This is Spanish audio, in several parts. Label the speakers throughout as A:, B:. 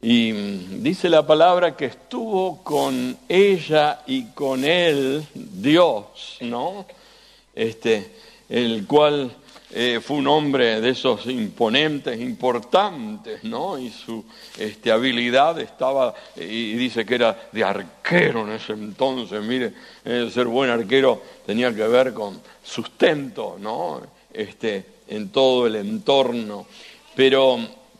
A: Y dice la palabra que estuvo con ella y con él Dios, ¿no? El cual fue un hombre de esos imponentes, importantes, ¿no? Y su habilidad estaba, y dice que era de arquero en ese entonces. Mire, ser buen arquero tenía que ver con sustento, ¿no? En todo el entorno. Pero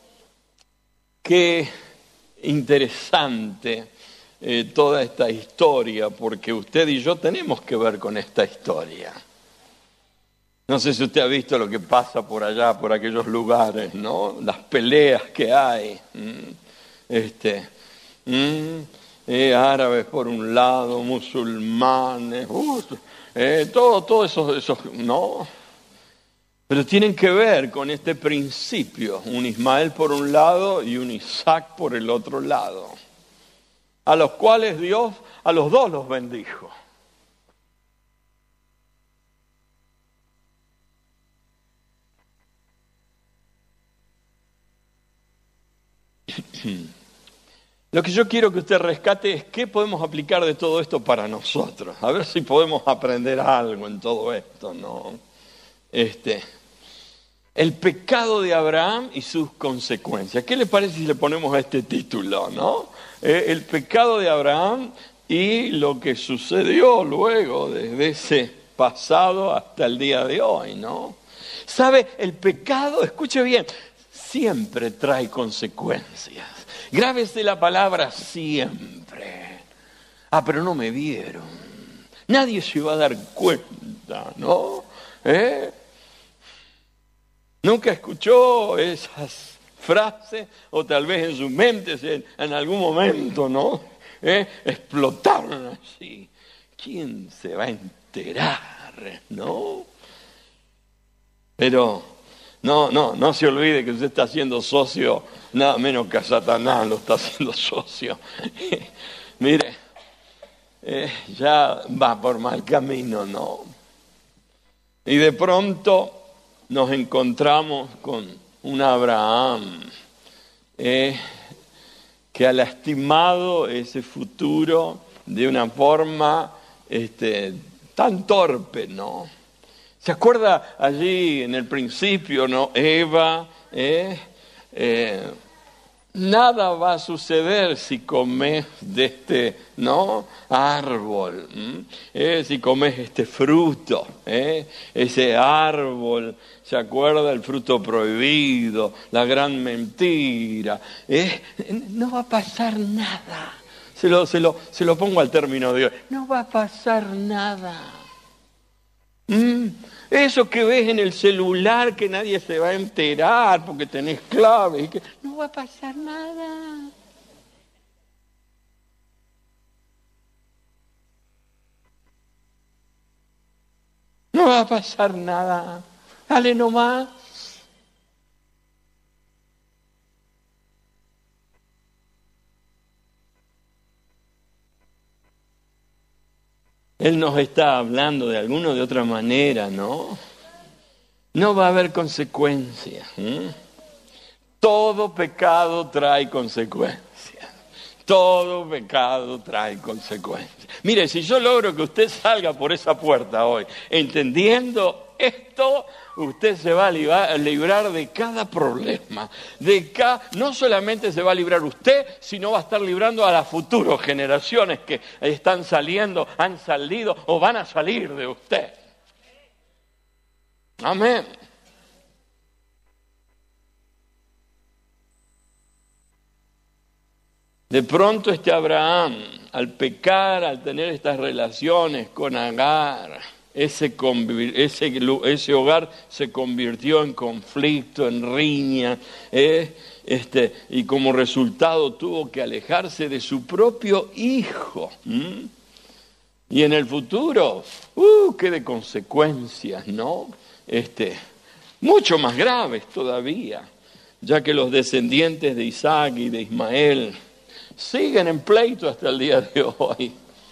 A: qué interesante toda esta historia, porque usted y yo tenemos que ver con esta historia. No sé si usted ha visto lo que pasa por allá, por aquellos lugares, ¿no? Las peleas que hay. Árabes por un lado, musulmanes, todo eso, ¿no? Pero tienen que ver con este principio, un Ismael por un lado y un Isaac por el otro lado, a los cuales Dios a los dos los bendijo. Lo que yo quiero que usted rescate es qué podemos aplicar de todo esto para nosotros. A ver si podemos aprender algo en todo esto, ¿no? El pecado de Abraham y sus consecuencias. ¿Qué le parece si le ponemos este título, no? El pecado de Abraham y lo que sucedió luego desde ese pasado hasta el día de hoy, ¿no? ¿Sabe? El pecado, escuche bien, siempre trae consecuencias. Grábese la palabra siempre. Pero no me vieron. Nadie se va a dar cuenta, ¿no? ¿Nunca escuchó esas frases? O tal vez en su mente en algún momento, ¿no? Explotaron así. ¿Quién se va a enterar, no? Pero no se olvide que usted está siendo socio, nada menos que a Satanás lo está haciendo socio. Mire, ya va por mal camino, ¿no? Y de pronto nos encontramos con un Abraham que ha lastimado ese futuro de una forma tan torpe, ¿no? ¿Se acuerda allí en el principio, no? Eva, nada va a suceder si comes de este, ¿no? Árbol, si comes este fruto, ese árbol. ¿Se acuerda? El fruto prohibido, la gran mentira. No va a pasar nada. Se lo pongo al término de hoy. No va a pasar nada. Eso que ves en el celular que nadie se va a enterar porque tenés claves, no va a pasar nada. No va a pasar nada. Dale nomás. Él nos está hablando de alguna o de otra manera, ¿no? No va a haber consecuencias. Todo pecado trae consecuencias. Todo pecado trae consecuencias. Mire, si yo logro que usted salga por esa puerta hoy, entendiendo esto, usted se va a librar de cada problema. No solamente se va a librar usted, sino va a estar librando a las futuras generaciones que están saliendo, han salido o van a salir de usted. Amén. De pronto Abraham, al pecar, al tener estas relaciones con Agar, ese hogar se convirtió en conflicto, en riña, y como resultado tuvo que alejarse de su propio hijo. Y en el futuro, qué de consecuencias, ¿no? Mucho más graves todavía, ya que los descendientes de Isaac y de Ismael siguen en pleito hasta el día de hoy.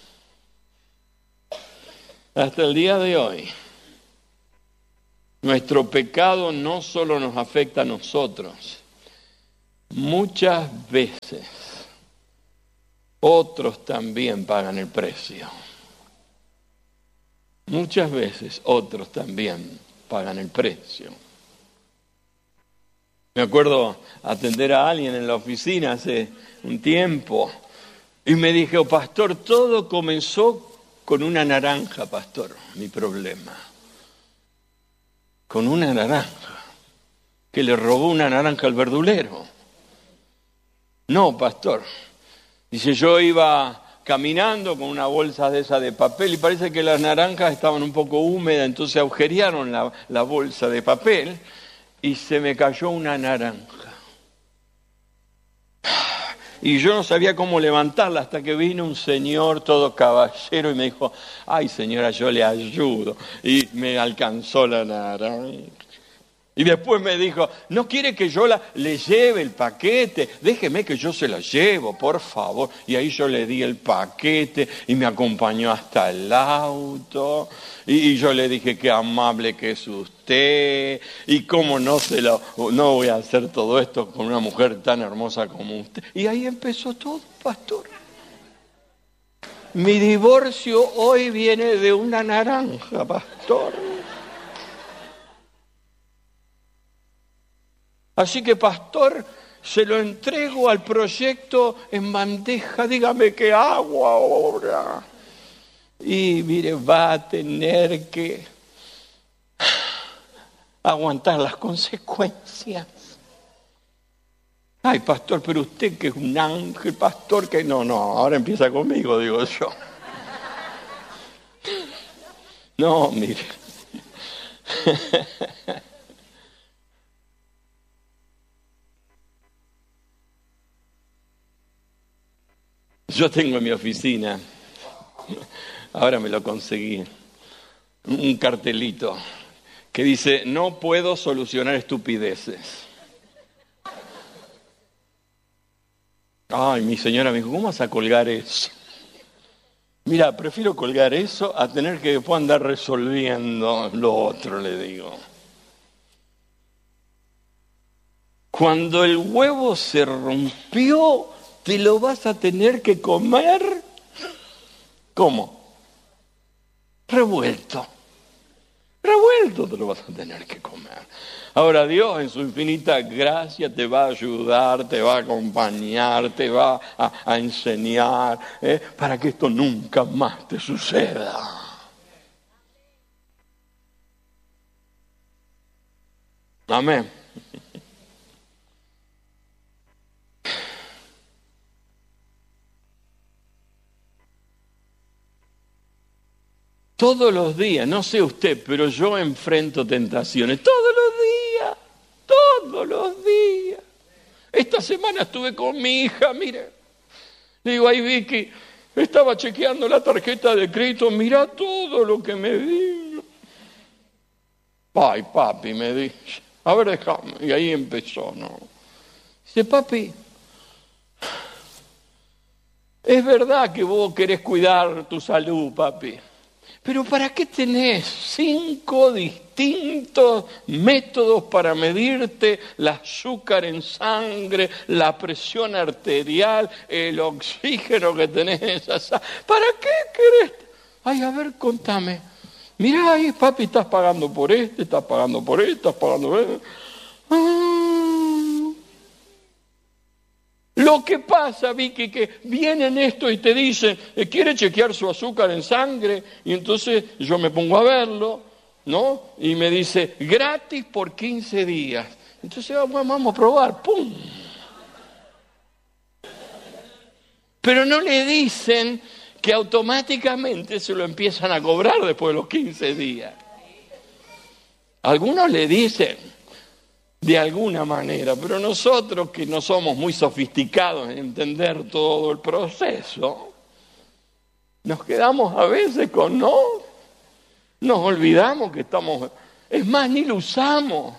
A: Hasta el día de hoy. Nuestro pecado no solo nos afecta a nosotros, Muchas veces otros también pagan el precio. Muchas veces otros también pagan el precio. Me acuerdo atender a alguien en la oficina hace un tiempo y me dijo, pastor, todo comenzó con una naranja, pastor, mi problema. Con una naranja, que le robó una naranja al verdulero. No, pastor. Dice, yo iba caminando con una bolsa de esa de papel y parece que las naranjas estaban un poco húmedas, entonces agujerearon la bolsa de papel y se me cayó una naranja. Y yo no sabía cómo levantarla hasta que vino un señor todo caballero y me dijo, ay señora, yo le ayudo. Y me alcanzó la naranja. Y después me dijo, ¿no quiere que yo le lleve el paquete? Déjeme que yo se la llevo, por favor. Y ahí yo le di el paquete y me acompañó hasta el auto. Y yo le dije, qué amable que es usted. Y cómo no voy a hacer todo esto con una mujer tan hermosa como usted. Y ahí empezó todo, pastor. Mi divorcio hoy viene de una naranja, pastor. Así que, pastor, se lo entrego al proyecto en bandeja, dígame qué hago ahora. Y mire, va a tener que aguantar las consecuencias. Ay, pastor, pero usted que es un ángel, pastor, que no, ahora empieza conmigo, digo yo. No, mire. Yo tengo en mi oficina, ahora me lo conseguí, un cartelito que dice, no puedo solucionar estupideces. Ay, mi señora me dijo, ¿cómo vas a colgar eso? Mira, prefiero colgar eso a tener que después andar resolviendo lo otro, le digo. Cuando el huevo se rompió, te lo vas a tener que comer, ¿cómo? Revuelto te lo vas a tener que comer. Ahora Dios en su infinita gracia te va a ayudar, te va a acompañar, te va a enseñar, para que esto nunca más te suceda. Amén. Todos los días, no sé usted, pero yo enfrento tentaciones. Todos los días. Esta semana estuve con mi hija, mire. Digo, ahí Vicky, estaba chequeando la tarjeta de crédito, mira todo lo que me vino. Ay, papi, me dice, a ver, déjame. Y ahí empezó, ¿no? Dice, papi, es verdad que vos querés cuidar tu salud, papi. Pero ¿para qué tenés 5 distintos métodos para medirte el azúcar en sangre, la presión arterial, el oxígeno que tenés? ¿Para qué querés? Ay, a ver, contame. Mirá ahí, papi, estás pagando por estás pagando por estás pagando por esto. Lo que pasa, Vicky, que vienen esto y te dicen, ¿quiere chequear su azúcar en sangre? Y entonces yo me pongo a verlo, ¿no? Y me dice, gratis por 15 días. Entonces vamos a probar, ¡pum! Pero no le dicen que automáticamente se lo empiezan a cobrar después de los 15 días. Algunos le dicen, de alguna manera, pero nosotros que no somos muy sofisticados en entender todo el proceso, nos quedamos a veces con no, nos olvidamos que estamos, es más, ni lo usamos.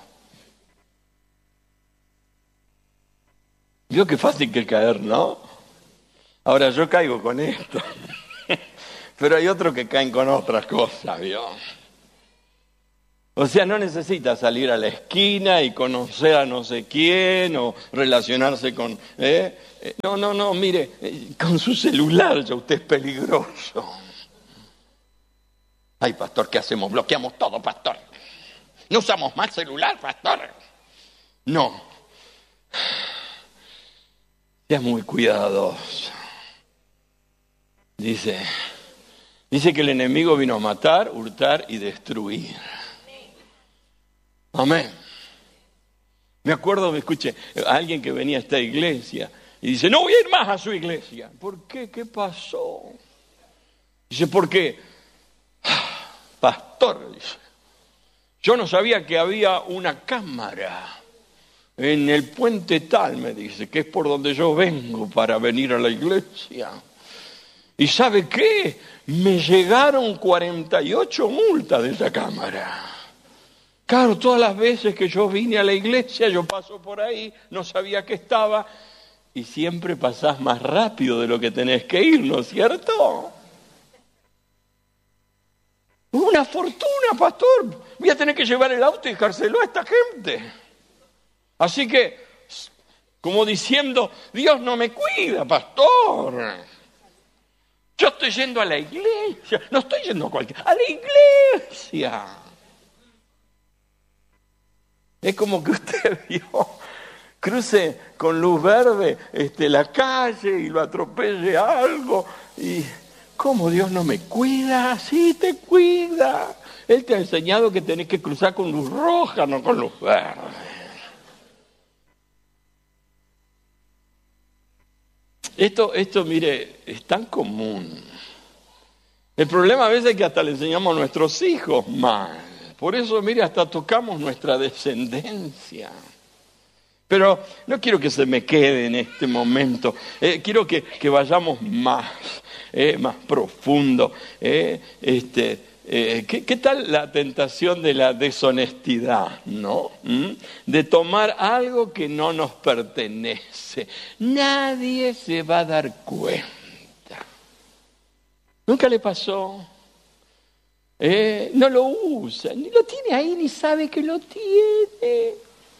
A: Vio qué fácil que caer, ¿no? Ahora yo caigo con esto, pero hay otros que caen con otras cosas, ¿vio? O sea, no necesita salir a la esquina y conocer a no sé quién o relacionarse con... No, mire, con su celular ya usted es peligroso. Ay, pastor, ¿qué hacemos? Bloqueamos todo, pastor. ¿No usamos más celular, pastor? No. Sea muy cuidadoso. Dice que el enemigo vino a matar, hurtar y destruir. Amén. Me acuerdo, me escuché, a alguien que venía a esta iglesia y dice, no voy a ir más a su iglesia. ¿Por qué? ¿Qué pasó? Dice, porque, pastor, dice, yo no sabía que había una cámara en el puente tal, me dice, que es por donde yo vengo para venir a la iglesia. ¿Y sabe qué? Me llegaron 48 multas de esa cámara. Claro, todas las veces que yo vine a la iglesia, yo paso por ahí, no sabía que estaba, y siempre pasás más rápido de lo que tenés que ir, ¿no es cierto? Una fortuna, pastor. Voy a tener que llevar el auto y dejárselo a esta gente. Así que, como diciendo, Dios no me cuida, pastor. Yo estoy yendo a la iglesia, no estoy yendo a la iglesia. Es como que usted vio, cruce con luz verde la calle y lo atropelle algo. Y ¿cómo Dios no me cuida? Sí te cuida. Él te ha enseñado que tenés que cruzar con luz roja, no con luz verde. Esto, mire, es tan común. El problema a veces es que hasta le enseñamos a nuestros hijos mal. Por eso, mire, hasta tocamos nuestra descendencia. Pero no quiero que se me quede en este momento. Quiero que vayamos más profundo. ¿Qué tal la tentación de la deshonestidad, no? De tomar algo que no nos pertenece. Nadie se va a dar cuenta. ¿Nunca le pasó? No lo usa, ni lo tiene ahí, ni sabe que lo tiene.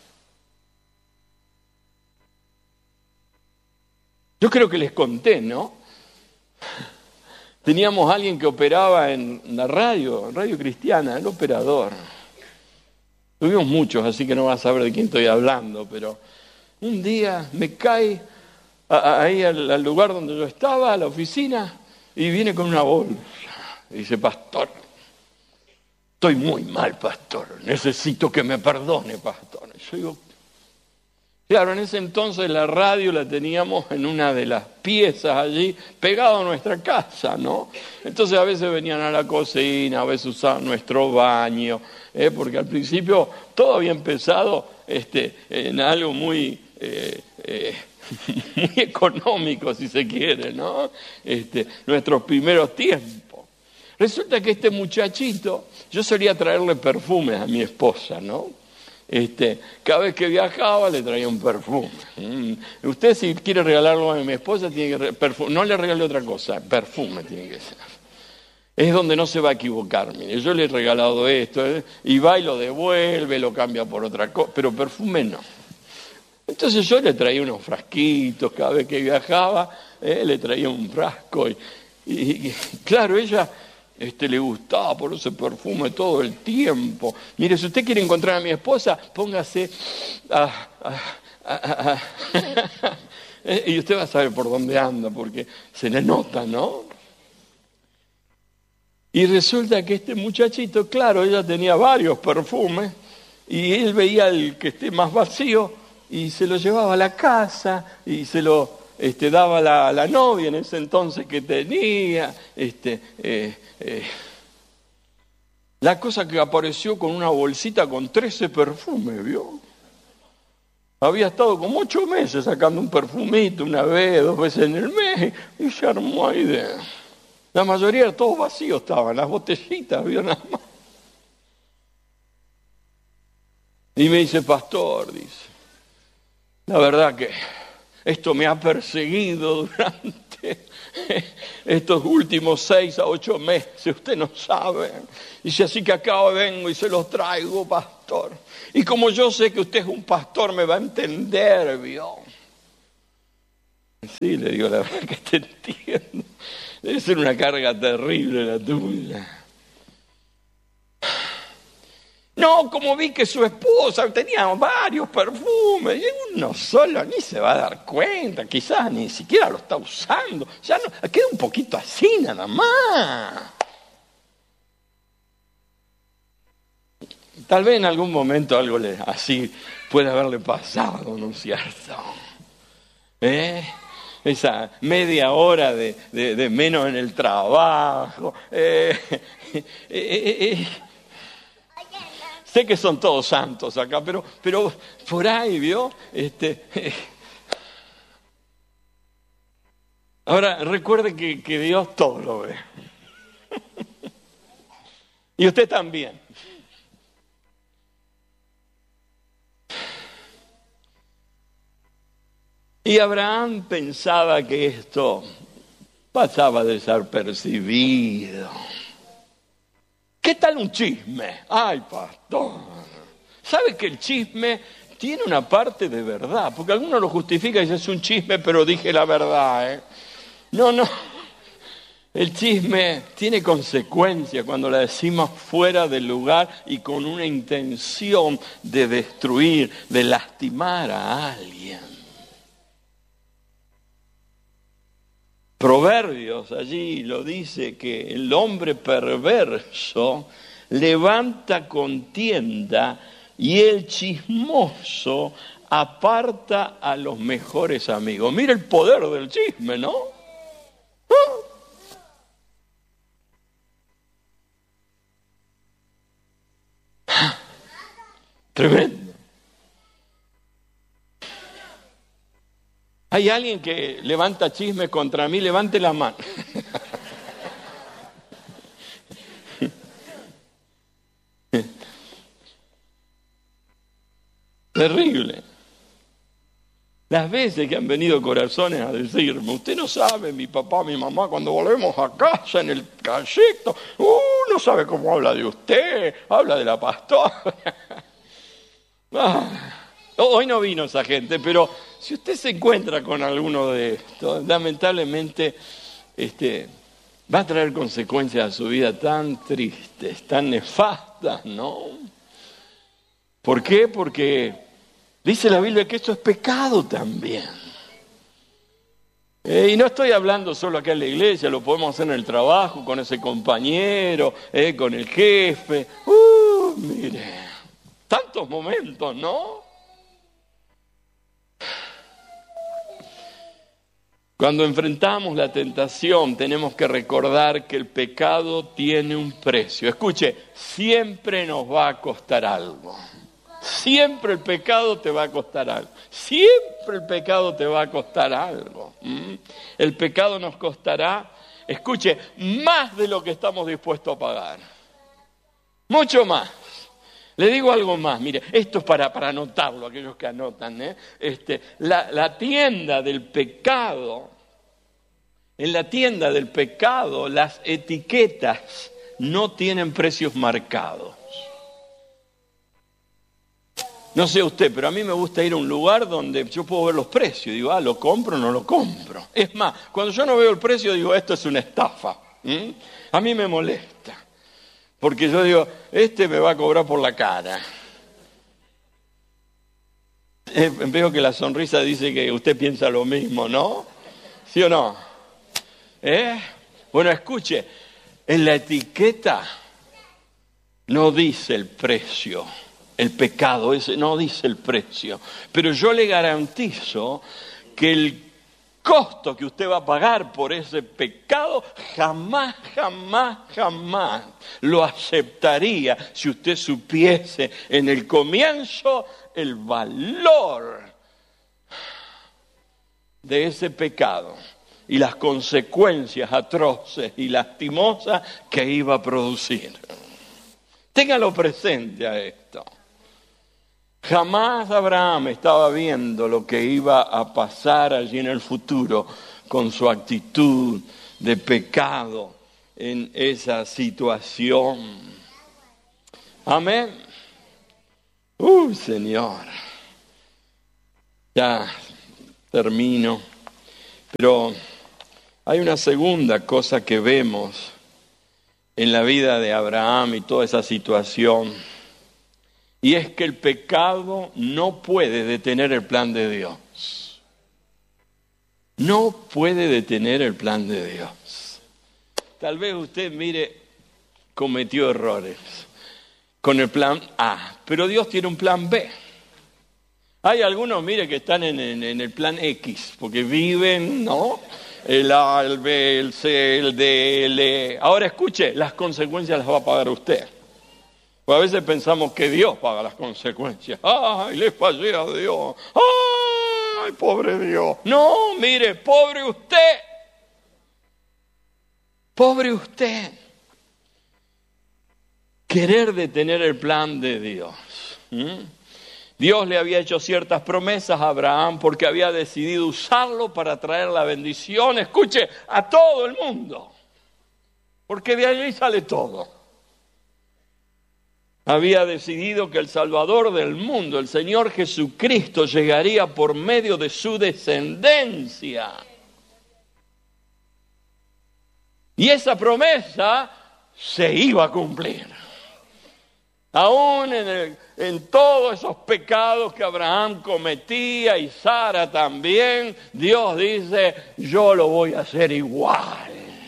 A: Yo creo que les conté, ¿no? Teníamos a alguien que operaba en la radio cristiana, el operador. Tuvimos muchos, así que no vas a saber de quién estoy hablando, pero un día me cae ahí al lugar donde yo estaba, a la oficina, y viene con una bolsa. Y dice, pastor, estoy muy mal, pastor, necesito que me perdone, pastor. Yo digo, claro, en ese entonces la radio la teníamos en una de las piezas allí, pegado a nuestra casa, ¿no? Entonces a veces venían a la cocina, a veces usaban nuestro baño, porque al principio todo había empezado en algo muy económico, si se quiere, ¿no? Nuestros primeros tiempos. Resulta que este muchachito, yo solía traerle perfumes a mi esposa, ¿no? Cada vez que viajaba le traía un perfume. Usted si quiere regalarlo a mi esposa, tiene que no le regale otra cosa, perfume tiene que ser. Es donde no se va a equivocar. Mire, yo le he regalado esto, y va y lo devuelve, lo cambia por otra cosa, pero perfume no. Entonces yo le traía unos frasquitos, cada vez que viajaba, le traía un frasco, y claro, ella le gustaba por ese perfume todo el tiempo. Mire, si usted quiere encontrar a mi esposa, póngase y usted va a saber por dónde anda, porque se le nota, ¿no? Y resulta que este muchachito, claro, ella tenía varios perfumes, y él veía el que esté más vacío, y se lo llevaba a la casa, y se lo daba la novia en ese entonces que tenía, la cosa que apareció con una bolsita con 13 perfumes, ¿vio? Había estado como 8 meses sacando un perfumito, una vez, 2 veces en el mes, y se armó ahí de... La mayoría de todos vacíos estaban, las botellitas, ¿vio? Nada más. Y me dice, pastor, dice, la verdad que esto me ha perseguido durante estos últimos 6 a 8 meses, usted no sabe. Dice, así que acá vengo y se los traigo, pastor. Y como yo sé que usted es un pastor, me va a entender, ¿vio? Sí, le digo, la verdad que te entiendo. Debe ser una carga terrible la tuya. No, como vi que su esposa tenía varios perfumes, y uno solo ni se va a dar cuenta, quizás ni siquiera lo está usando, ya no, queda un poquito así nada más. Tal vez en algún momento algo así puede haberle pasado, ¿no es cierto? Esa media hora de menos en el trabajo. Sé que son todos santos acá, pero por ahí, ¿vio? Ahora, recuerde que Dios todo lo ve. Y usted también. Y Abraham pensaba que esto pasaba desapercibido. ¿Qué tal un chisme? Ay, pastor. ¿Sabe que el chisme tiene una parte de verdad? Porque algunos lo justifican y dicen, es un chisme, pero dije la verdad, ¿eh? No. El chisme tiene consecuencias cuando la decimos fuera del lugar y con una intención de destruir, de lastimar a alguien. Proverbios allí lo dice que el hombre perverso levanta contienda y el chismoso aparta a los mejores amigos. Mira el poder del chisme, ¿no? Tremendo. ¿Hay alguien que levanta chisme contra mí? Levante la mano. Terrible. Las veces que han venido corazones a decirme, usted no sabe, mi papá, mi mamá, cuando volvemos a casa en el trayecto, no sabe cómo habla de usted, habla de la pastora. Hoy no vino esa gente, pero si usted se encuentra con alguno de estos, lamentablemente va a traer consecuencias a su vida tan tristes, tan nefastas, ¿no? ¿Por qué? Porque dice la Biblia que esto es pecado también. Y no estoy hablando solo acá en la iglesia, lo podemos hacer en el trabajo, con ese compañero, con el jefe. Mire, tantos momentos, ¿no? Cuando enfrentamos la tentación, tenemos que recordar que el pecado tiene un precio. Escuche, siempre nos va a costar algo. Siempre el pecado te va a costar algo. Siempre el pecado te va a costar algo. El pecado nos costará, escuche, más de lo que estamos dispuestos a pagar. Mucho más. Le digo algo más, mire, esto es para anotarlo, aquellos que anotan, la tienda del pecado, en la tienda del pecado las etiquetas no tienen precios marcados. No sé usted, pero a mí me gusta ir a un lugar donde yo puedo ver los precios. Digo, ¿lo compro o no lo compro? Es más, cuando yo no veo el precio, digo, esto es una estafa. A mí me molesta. Porque yo digo, me va a cobrar por la cara. Veo que la sonrisa dice que usted piensa lo mismo, ¿no? ¿Sí o no? Bueno, escuche, en la etiqueta no dice el precio. El pecado ese no dice el precio. Pero yo le garantizo que el costo que usted va a pagar por ese pecado jamás lo aceptaría si usted supiese en el comienzo el valor de ese pecado y las consecuencias atroces y lastimosas que iba a producir. Téngalo presente a esto. Jamás Abraham estaba viendo lo que iba a pasar allí en el futuro con su actitud de pecado en esa situación. Amén. Señor. Ya termino. Pero hay una segunda cosa que vemos en la vida de Abraham y toda esa situación. Y es que el pecado no puede detener el plan de Dios. No puede detener el plan de Dios. Tal vez usted, mire, cometió errores con el plan A, pero Dios tiene un plan B. Hay algunos, mire, que están en el plan X, porque viven, ¿no? El A, el B, el C, el D, el E. Ahora escuche, las consecuencias las va a pagar usted. Pues a veces pensamos que Dios paga las consecuencias. ¡Ay, le fallé a Dios! ¡Ay, pobre Dios! No, mire, pobre usted. Pobre usted. Querer detener el plan de Dios. Dios le había hecho ciertas promesas a Abraham porque había decidido usarlo para traer la bendición, escuche, a todo el mundo. Porque de allí sale todo. Había decidido que el Salvador del mundo, el Señor Jesucristo, llegaría por medio de su descendencia. Y esa promesa se iba a cumplir. Aún en todos esos pecados que Abraham cometía y Sara también, Dios dice, yo lo voy a hacer igual.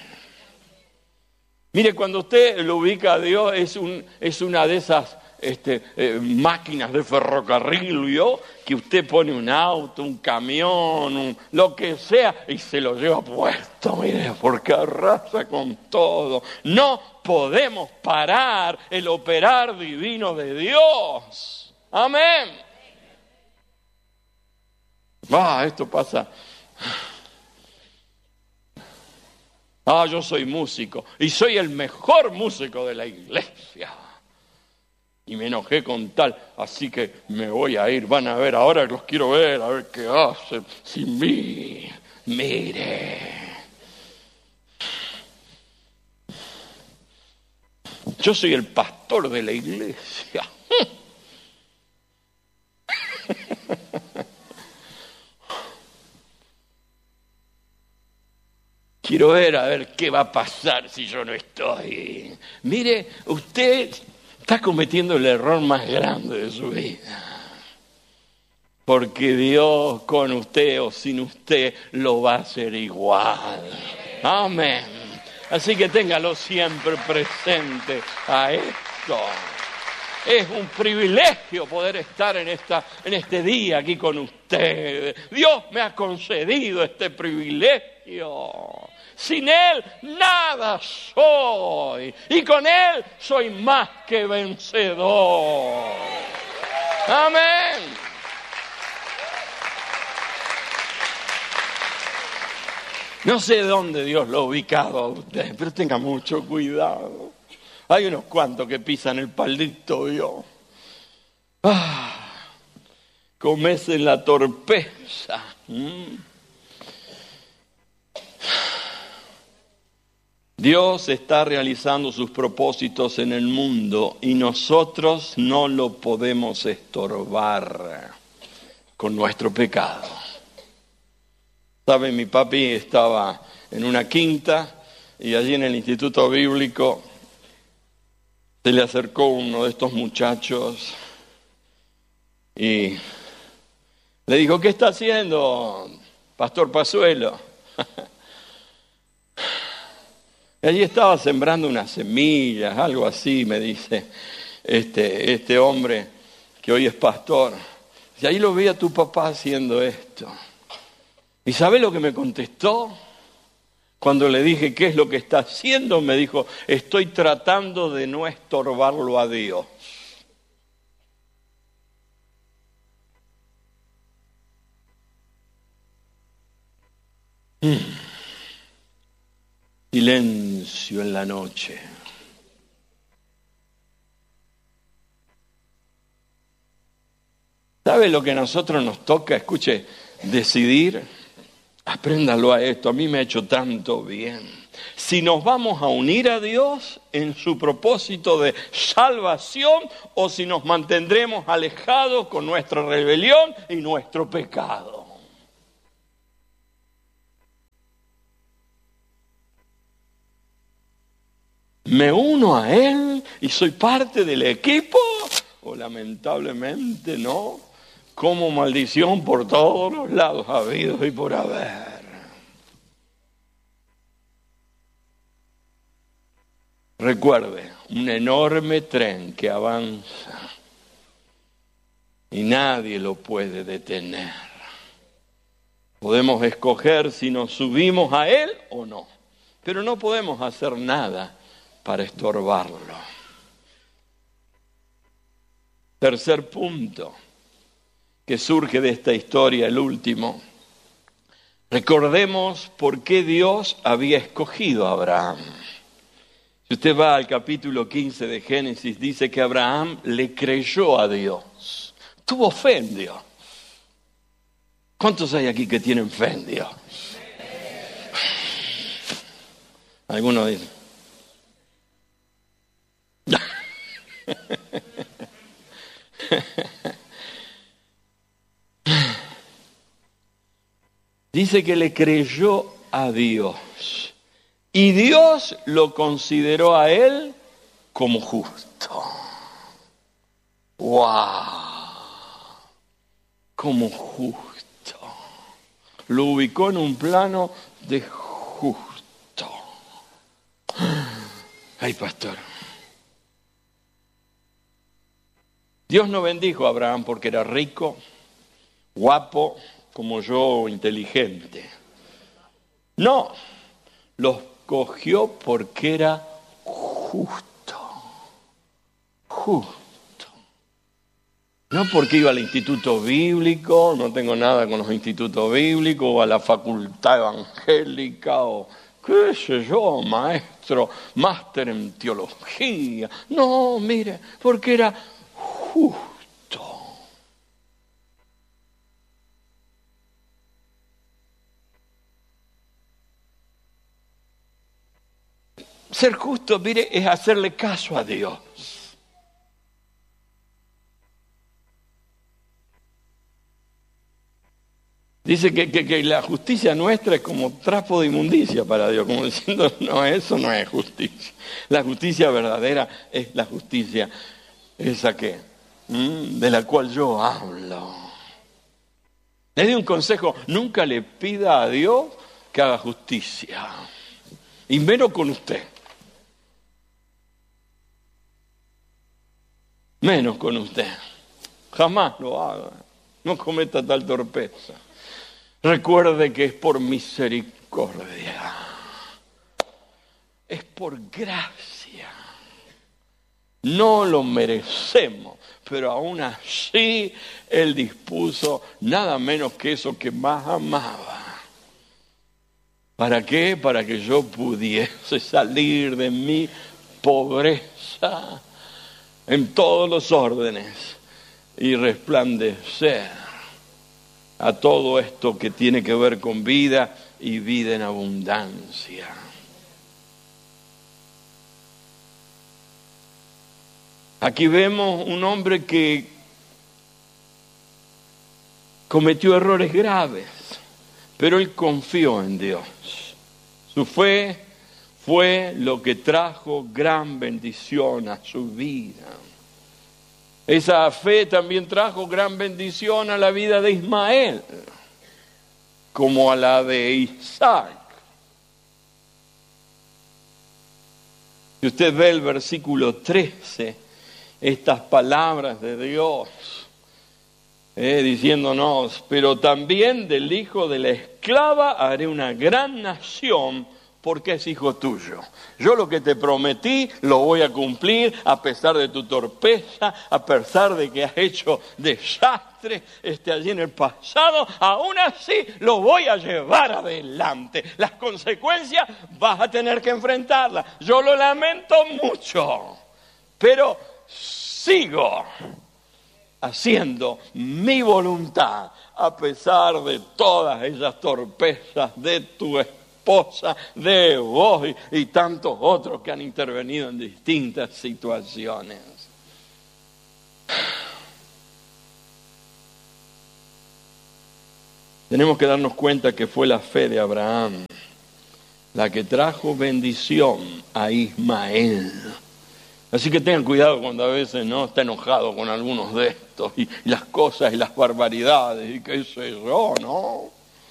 A: Mire, cuando usted lo ubica a Dios, es una de esas máquinas de ferrocarril, ¿vio? Que usted pone un auto, un camión, lo que sea, y se lo lleva puesto, mire, porque arrasa con todo. No podemos parar el operar divino de Dios. Amén. Esto pasa. Yo soy músico y soy el mejor músico de la iglesia. Y me enojé con tal, así que me voy a ir. Van a ver, ahora los quiero ver, a ver qué hacen sin mí. Mire. Yo soy el pastor de la iglesia. Quiero ver a ver qué va a pasar si yo no estoy. Mire, usted está cometiendo el error más grande de su vida. Porque Dios con usted o sin usted lo va a hacer igual. Amén. Así que téngalo siempre presente a esto. Es un privilegio poder estar en este día aquí con ustedes. Dios me ha concedido este privilegio. Sin Él nada soy. Y con Él soy más que vencedor. Amén. No sé dónde Dios lo ha ubicado a usted, pero tenga mucho cuidado. Hay unos cuantos que pisan el palito, ¿vio? Comecen la torpeza. Dios está realizando sus propósitos en el mundo y nosotros no lo podemos estorbar con nuestro pecado. ¿Sabe? Mi papi estaba en una quinta y allí en el Instituto Bíblico se le acercó uno de estos muchachos y le dijo, ¿qué está haciendo, Pastor Pazuelo? Y allí estaba sembrando unas semillas, algo así, me dice este hombre que hoy es pastor. Y ahí lo vi a tu papá haciendo esto. ¿Y sabe lo que me contestó? Cuando le dije, ¿qué es lo que está haciendo? Me dijo, estoy tratando de no estorbarlo a Dios. Silencio en la noche. ¿Sabe lo que a nosotros nos toca? Escuche, decidir. Apréndalo a esto, a mí me ha hecho tanto bien. Si nos vamos a unir a Dios en su propósito de salvación o si nos mantendremos alejados con nuestra rebelión y nuestro pecado. ¿Me uno a Él y soy parte del equipo? O lamentablemente no, como maldición por todos los lados habidos y por haber. Recuerde, un enorme tren que avanza y nadie lo puede detener. Podemos escoger si nos subimos a él o no, pero no podemos hacer nada para estorbarlo. Tercer punto que surge de esta historia, el último. Recordemos por qué Dios había escogido a Abraham. Si usted va al capítulo 15 de Génesis, dice que Abraham le creyó a Dios. Tuvo fe en Dios. ¿Cuántos hay aquí que tienen fe en Dios? Algunos dicen. Dice que le creyó a Dios. Y Dios lo consideró a él como justo. ¡Wow! Como justo. Lo ubicó en un plano de justo. Ay, pastor. Dios no bendijo a Abraham porque era rico, guapo, como yo, inteligente. No, los cogió porque era justo. Justo. No porque iba al instituto bíblico, no tengo nada con los institutos bíblicos, o a la facultad evangélica, o qué sé yo, maestro, máster en teología. No, mire, porque era justo. Ser justo, mire, es hacerle caso a Dios. Dice que la justicia nuestra es como trapo de inmundicia para Dios, como diciendo, no, eso no es justicia. La justicia verdadera es la justicia esa que, de la cual yo hablo. Le doy un consejo, nunca le pida a Dios que haga justicia, y menos con usted. Menos con usted. Jamás lo haga. No cometa tal torpeza. Recuerde que es por misericordia. Es por gracia. No lo merecemos, pero aún así Él dispuso nada menos que eso que más amaba. ¿Para qué? Para que yo pudiese salir de mi pobreza en todos los órdenes y resplandecer a todo esto que tiene que ver con vida y vida en abundancia. Aquí vemos un hombre que cometió errores graves, pero él confió en Dios. Su fe fue lo que trajo gran bendición a su vida. Esa fe también trajo gran bendición a la vida de Ismael, como a la de Isaac. Si usted ve el versículo 13, estas palabras de Dios, diciéndonos, pero también del hijo de la esclava haré una gran nación, porque es hijo tuyo. Yo lo que te prometí lo voy a cumplir a pesar de tu torpeza, a pesar de que has hecho desastres allí en el pasado, aún así lo voy a llevar adelante. Las consecuencias vas a tener que enfrentarlas. Yo lo lamento mucho, pero sigo haciendo mi voluntad, a pesar de todas esas torpezas de tu esposa, de vos y tantos otros que han intervenido en distintas situaciones. Tenemos que darnos cuenta que fue la fe de Abraham la que trajo bendición a Ismael. Así que tengan cuidado cuando a veces no está enojado con algunos de estos y las cosas y las barbaridades y qué sé yo, ¿no?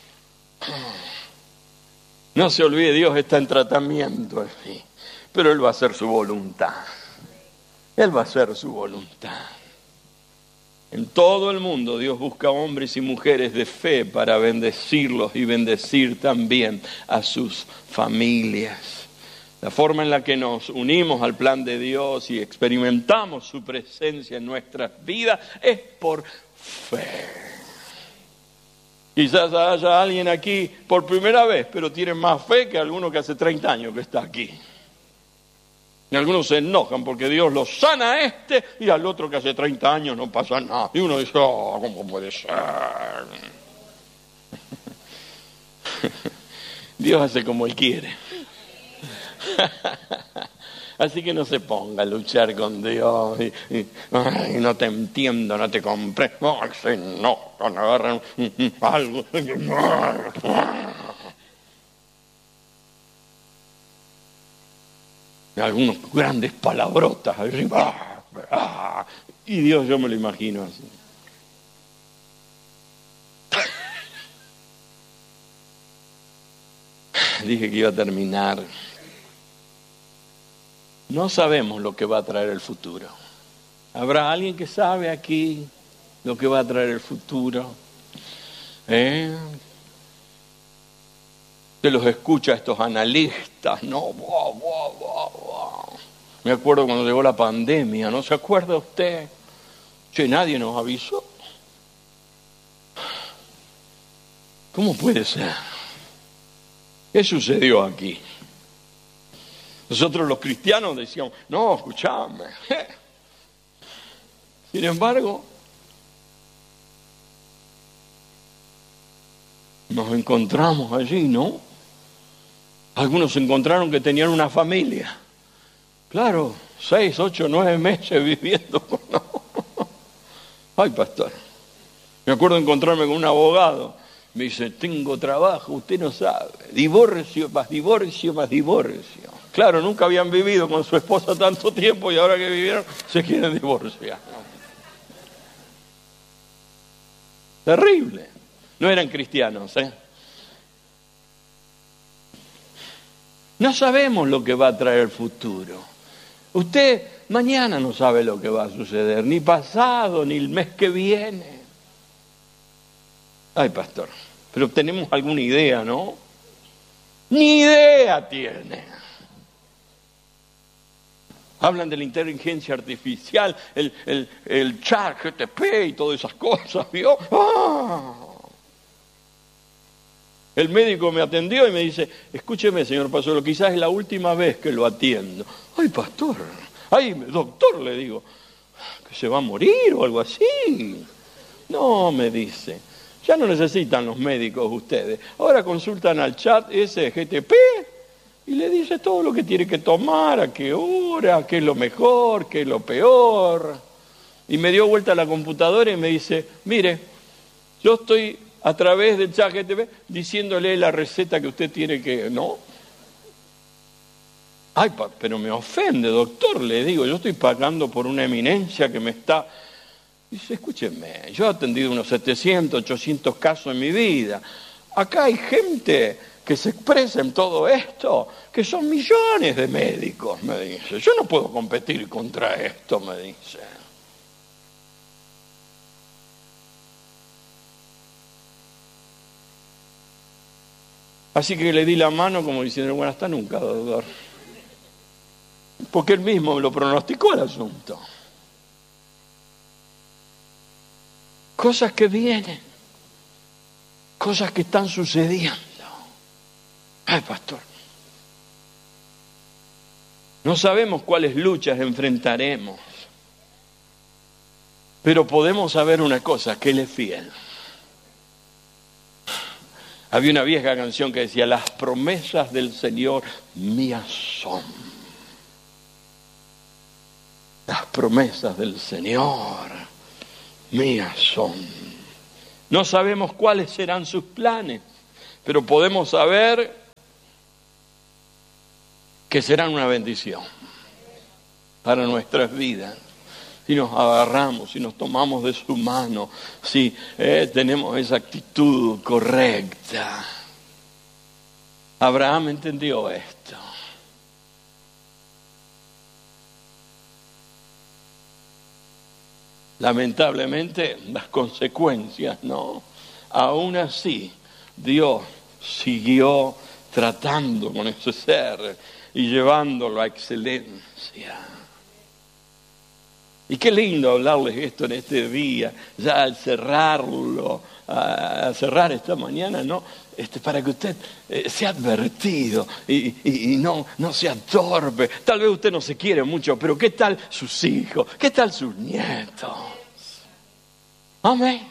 A: No se olvide, Dios está en tratamiento, sí, pero Él va a hacer su voluntad. Él va a hacer su voluntad. En todo el mundo Dios busca hombres y mujeres de fe para bendecirlos y bendecir también a sus familias. La forma en la que nos unimos al plan de Dios y experimentamos su presencia en nuestras vidas es por fe. Quizás haya alguien aquí por primera vez, pero tiene más fe que alguno que hace 30 años que está aquí. Y algunos se enojan porque Dios los sana a este y al otro que hace 30 años no pasa nada. Y uno dice, oh, ¿cómo puede ser? Dios hace como Él quiere. Así que no se ponga a luchar con Dios ay, no te entiendo, no te comprendo. Ay, se enojan, agarran algo. Algunos grandes palabrotas arriba, y Dios yo me lo imagino así. Dije que iba a terminar. No sabemos lo que va a traer el futuro. ¿Habrá alguien que sabe aquí lo que va a traer el futuro? Se los escucha a estos analistas, ¿no? Me acuerdo cuando llegó la pandemia, ¿no se acuerda usted? Che, nadie nos avisó. ¿Cómo puede ser? ¿Qué sucedió aquí? Nosotros los cristianos decíamos, no, escuchame. Sin embargo, nos encontramos allí, ¿no? Algunos se encontraron que tenían una familia. Claro, 6, 8, 9 meses viviendo con nosotros. Ay, pastor. Me acuerdo de encontrarme con un abogado. Me dice, tengo trabajo, usted no sabe. Divorcio, más divorcio, más divorcio. Claro, nunca habían vivido con su esposa tanto tiempo y ahora que vivieron se quieren divorciar. Terrible. No eran cristianos, ¿eh? No sabemos lo que va a traer el futuro. Usted mañana no sabe lo que va a suceder, ni pasado, ni el mes que viene. Ay, pastor, pero tenemos alguna idea, ¿no? Ni idea tiene. Hablan de la inteligencia artificial, el chat, GTP y todas esas cosas, ¿vio? ¡Ah! El médico me atendió y me dice, escúcheme, señor Pastor, quizás es la última vez que lo atiendo. Ay, pastor, ay, doctor, le digo, que se va a morir o algo así. No, me dice, ya no necesitan los médicos ustedes. Ahora consultan al chat ese GTP y le dice todo lo que tiene que tomar, a qué hora, qué es lo mejor, qué es lo peor. Y me dio vuelta a la computadora y me dice, mire, yo estoy a través del chat GTP diciéndole la receta que usted tiene que... ¿No? Ay, pero me ofende, doctor, le digo, yo estoy pagando por una eminencia que me está... Dice, escúcheme, yo he atendido unos 700, 800 casos en mi vida. Acá hay gente que se expresa en todo esto, que son millones de médicos, me dice. Yo no puedo competir contra esto, me dice. Así que le di la mano como diciendo, bueno, hasta nunca, doctor. Porque él mismo lo pronosticó el asunto. Cosas que vienen, cosas que están sucediendo. Ay, pastor. No sabemos cuáles luchas enfrentaremos. Pero podemos saber una cosa, que Él es fiel. Había una vieja canción que decía, las promesas del Señor mías son. Las promesas del Señor mías son. No sabemos cuáles serán sus planes, pero podemos saber que serán una bendición para nuestras vidas. Si nos agarramos, si nos tomamos de su mano, si tenemos esa actitud correcta. Abraham entendió esto. Lamentablemente, las consecuencias, ¿no? Aún así, Dios siguió tratando con ese ser y llevándolo a excelencia. Y qué lindo hablarles esto en este día, ya al cerrarlo, a cerrar esta mañana, ¿no? Para que usted sea advertido y no sea torpe. Tal vez usted no se quiere mucho, pero ¿qué tal sus hijos? ¿Qué tal sus nietos? Amén.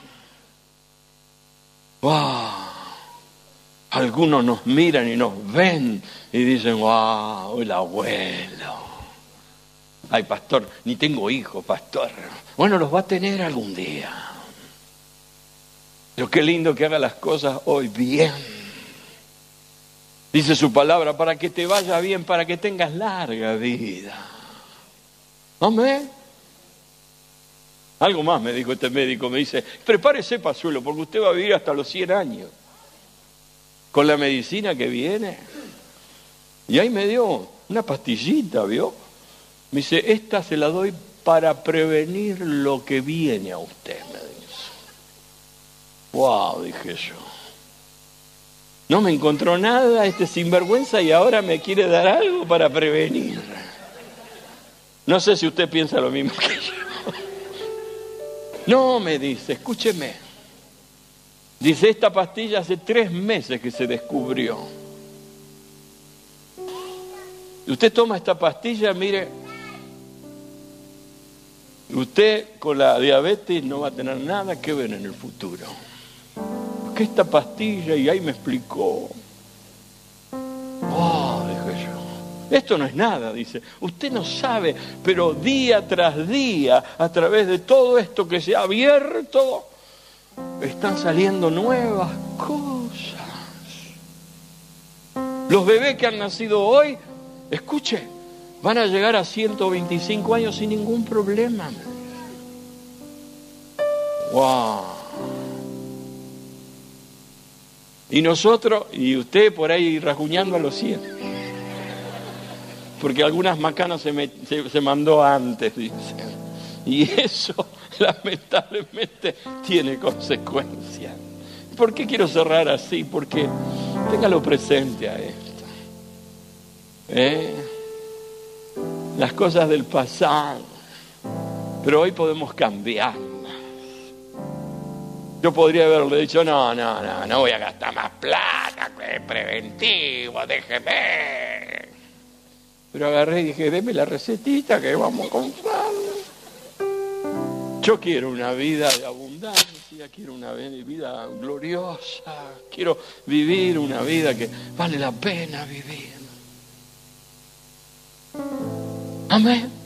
A: ¡Wow! Algunos nos miran y nos ven y dicen, ¡wow! El abuelo. Ay, pastor, ni tengo hijos, pastor. Bueno, los va a tener algún día. Pero qué lindo que haga las cosas hoy bien. Dice su palabra, para que te vaya bien, para que tengas larga vida. Amén. Algo más me dijo este médico, me dice, prepárese, Pazuelo, porque usted va a vivir hasta los 100 años. Con la medicina que viene. Y ahí me dio una pastillita, ¿vio? Me dice, esta se la doy para prevenir lo que viene a usted, me dice. Wow, dije yo. No me encontró nada este sinvergüenza y ahora me quiere dar algo para prevenir. No sé si usted piensa lo mismo que yo. No, me dice, escúcheme. Dice, esta pastilla hace 3 meses que se descubrió. Y usted toma esta pastilla, mire, usted con la diabetes no va a tener nada que ver en el futuro. Porque esta pastilla, y ahí me explicó. Oh, dije yo. Esto no es nada, dice. Usted no sabe, pero día tras día, a través de todo esto que se ha abierto, están saliendo nuevas cosas. Los bebés que han nacido hoy, escuche, van a llegar a 125 años sin ningún problema. ¡Wow! Y nosotros, y usted por ahí rasguñando a los 100. Porque algunas macanas se mandó antes, dice. Y eso, lamentablemente, tiene consecuencias. ¿Por qué quiero cerrar así? Porque téngalo presente a esto. Las cosas del pasado, pero hoy podemos cambiarlas. Yo podría haberle dicho, no voy a gastar más plata, que es preventivo, déjeme. Pero agarré y dije, deme la recetita que vamos a comprar. Yo quiero una vida de abundancia, quiero una vida gloriosa, quiero vivir una vida que vale la pena vivir. Amén.